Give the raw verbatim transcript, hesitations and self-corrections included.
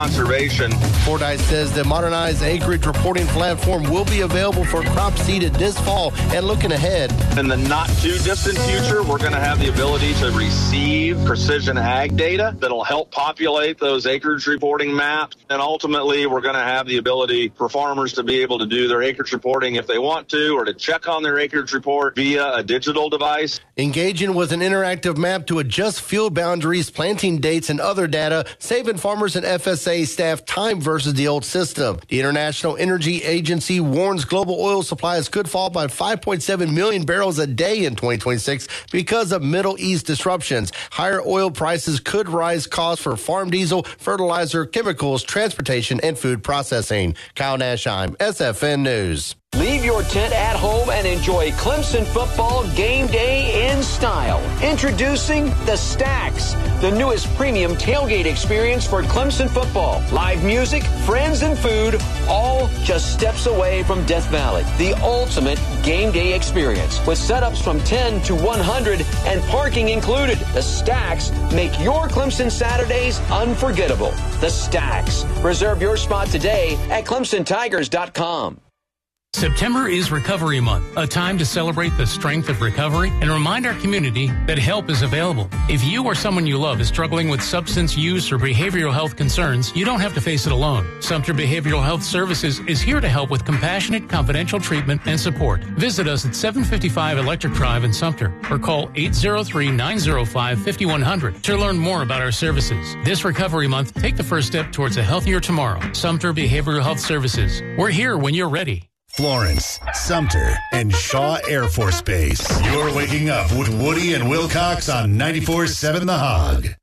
conservation. Fordyce says the modernized acreage reporting platform will be available for crop seeded this fall. And looking ahead, in the not too distant future, we're going to have the ability to receive precision ag data that'll help populate those acreage reporting maps. And ultimately, we're going to have the ability for farmers to be able to do their acreage reporting if they want to, or to check on their acreage report via a digital device. Engaging with an interactive map to adjust field boundaries, planting dates, and other data, saving farmers and F S A staff time versus the old system. The International Energy Agency warns global oil supplies could fall by five point seven million barrels a day in twenty twenty-six because of Middle East disruptions. Higher oil prices could rise costs for farm diesel, fertilizer, chemicals, transportation, and food processing. Kyle Nashheim, S F N News. Leave your tent at home and enjoy Clemson football game day in style. Introducing the Stacks, the newest premium tailgate experience for Clemson football. Live music, friends, and food, all just steps away from Death Valley. The ultimate game day experience with setups from ten to one hundred and parking included. The Stacks make your Clemson Saturdays unforgettable. The Stacks. Reserve your spot today at clemson tigers dot com. September is Recovery Month, a time to celebrate the strength of recovery and remind our community that help is available. If you or someone you love is struggling with substance use or behavioral health concerns, you don't have to face it alone. Sumter Behavioral Health Services is here to help with compassionate, confidential treatment and support. Visit us at seven fifty-five Electric Drive in Sumter or call eight oh three, nine oh five, five one zero zero to learn more about our services. This Recovery Month, take the first step towards a healthier tomorrow. Sumter Behavioral Health Services. We're here when you're ready. Florence, Sumter, and Shaw Air Force Base. You're waking up with Woody and Wilcox on ninety-four seven The Hog.